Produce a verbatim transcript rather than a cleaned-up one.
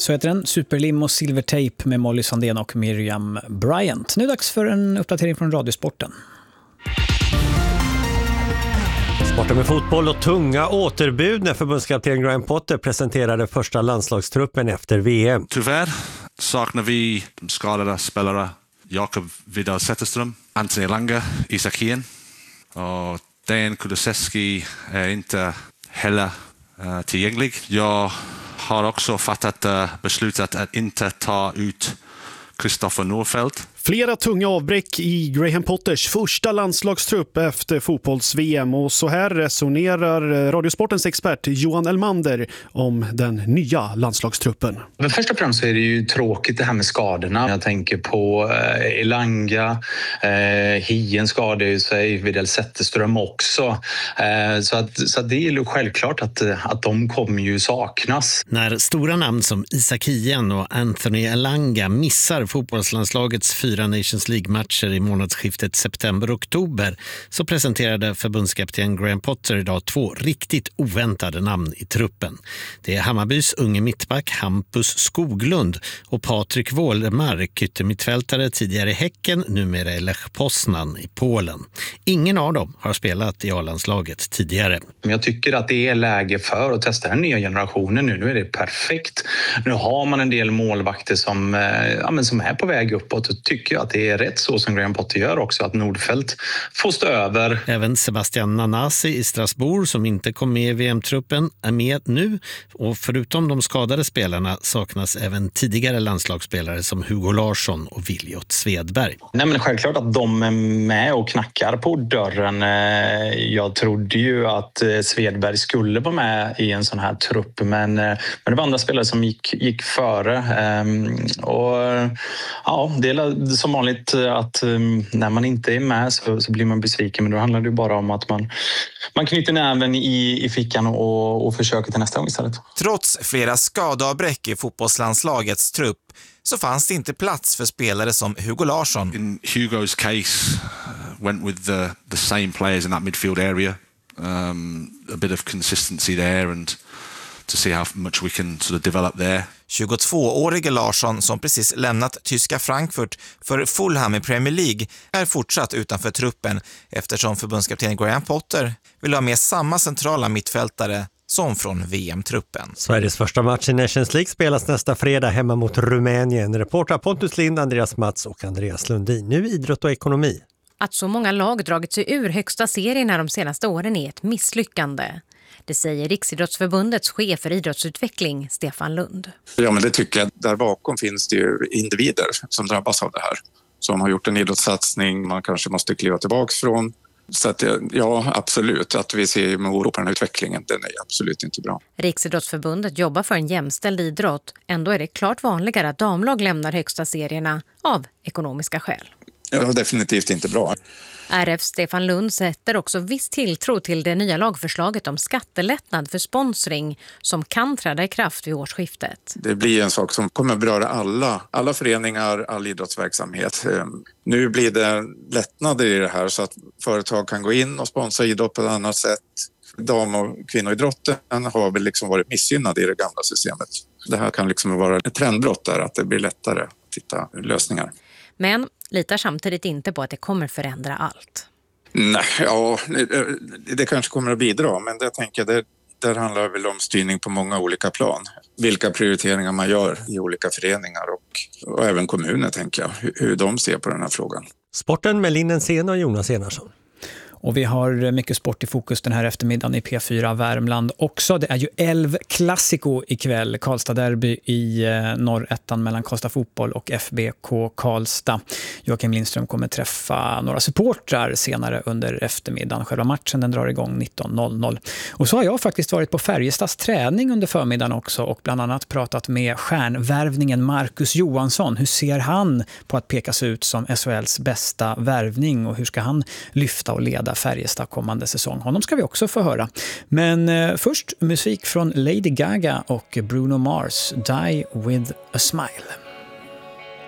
Så heter den, Superlim och Silvertape med Molly Sandén och Miriam Bryant. Nu är det dags för en uppdatering från Radiosporten. Sporten med fotboll och tunga återbud när förbundskapten Graham Potter presenterade första landslagstruppen efter V M. Tyvärr saknar vi de skadade spelare Jakob Vidal Zetterström, Anthony Elanga, Isak Hien och Dejan Kulusevski är inte heller uh, tillgänglig. Jag har också fattat uh, beslutet att inte ta ut Kristoffer Nordfeldt. Flera tunga avbräck i Graham Potters första landslagstrupp efter fotbolls-V M, och så här resonerar Radiosportens expert Johan Elmander om den nya landslagstruppen. Men först och främst så är det ju tråkigt det här med skadorna. Jag tänker på eh, Elanga, eh, Hien skadade ju sig, Vidal Zetterström också. Eh, så att, så att det är ju självklart att, att de kommer ju saknas. När stora namn som Isak Hien och Anthony Elanga missar fotbollslandslagets fyra Nations League-matcher i månadsskiftet september-oktober så presenterade förbundskapten Graham Potter idag två riktigt oväntade namn i truppen. Det är Hammarbys unge mittback Hampus Skoglund och Patrik Wålemark, yttermittfältare tidigare i Häcken, numera i Lech Poznan i Polen. Ingen av dem har spelat i A-landslaget tidigare. Jag tycker att det är läge för att testa den nya generationen nu. Nu är det perfekt. Nu har man en del målvakter som, ja, men som är på väg uppåt, och tycker att det är rätt så som Graham Potter gör också, att Nordfeldt får stå över. Även Sebastian Nanasi i Strasbourg, som inte kom med i V M-truppen, är med nu, och förutom de skadade spelarna saknas även tidigare landslagsspelare som Hugo Larsson och Viljot Svedberg. Nej, men självklart att de är med och knackar på dörren. Jag trodde ju att Svedberg skulle vara med i en sån här trupp, men, men det var andra spelare som gick, gick före. Och ja, det är som vanligt att när man inte är med så, så blir man besviken, men då handlar det ju bara om att man, man knyter näven i, i fickan och, och försöker till nästa gång istället. Trots flera skadeavbräck i fotbollslandslagets trupp så fanns det inte plats för spelare som Hugo Larsson. In Hugo's case, went with the, the same players in that midfield area. Um, a bit of consistency there and to see how much we can sort of develop there. tjugotvåårige Larsson, som precis lämnat tyska Frankfurt för Fulham i Premier League, är fortsatt utanför truppen eftersom förbundskapten Graham Potter vill ha med samma centrala mittfältare som från V M-truppen. Sveriges första match i Nations League spelas nästa fredag hemma mot Rumänien. Reportrar Pontus Lind, Andreas Mats och Andreas Lundin. Nu idrott och ekonomi. Att så många lag dragit sig ur högsta serien de senaste åren är ett misslyckande. Det säger Riksidrottsförbundets chef för idrottsutveckling, Stefan Lund. Ja, men det tycker jag. Där bakom finns det ju individer som drabbas av det här. Som har gjort en idrottssatsning man kanske måste kliva tillbaka från. Så att, ja, absolut. Att vi ser med oro på den här utvecklingen, den är absolut inte bra. Riksidrottsförbundet jobbar för en jämställd idrott. Ändå är det klart vanligare att damlag lämnar högsta serierna av ekonomiska skäl. Ja, definitivt inte bra. R F Stefan Lund sätter också viss tilltro till det nya lagförslaget om skattelättnad för sponsring som kan träda i kraft vid årsskiftet. Det blir en sak som kommer att beröra alla, alla föreningar, all idrottsverksamhet. Nu blir det lättnader i det här så att företag kan gå in och sponsra idrott på ett annat sätt. Dam- och kvinnoidrotten har väl liksom varit missgynnade i det gamla systemet. Det här kan liksom vara ett trendbrott där, att det blir lättare att hitta lösningar. Men litar samtidigt inte på att det kommer förändra allt. Nej, ja, det, det kanske kommer att bidra, men det tänker jag, det, där handlar väl om styrning på många olika plan. Vilka prioriteringar man gör i olika föreningar och, och även kommuner, tänker jag, hur, hur de ser på den här frågan. Sporten med Linnen Sena och Jonas Enarsson. Och vi har mycket sport i fokus den här eftermiddagen i P fyra Värmland också. Det är ju Elv Classico ikväll. Karlstad derby i norrettan mellan Karlstad fotboll och F B K Karlstad. Joakim Lindström kommer träffa några supportrar senare under eftermiddagen. Själva matchen den drar igång nitton noll noll. Och så har jag faktiskt varit på Färjestads träning under förmiddagen också och bland annat pratat med stjärnvärvningen Marcus Johansson. Hur ser han på att pekas ut som S H L:s bästa värvning och hur ska han lyfta och leda Färjestad kommande säsong? Honom ska vi också få höra. Men eh, först musik från Lady Gaga och Bruno Mars, Die with a Smile.